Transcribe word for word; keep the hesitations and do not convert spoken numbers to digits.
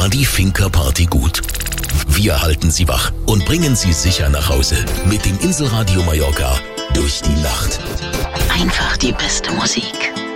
War die Finca-Party gut? Wir halten Sie wach und bringen Sie sicher nach Hause mit dem Inselradio Mallorca durch die Nacht. Einfach die beste Musik.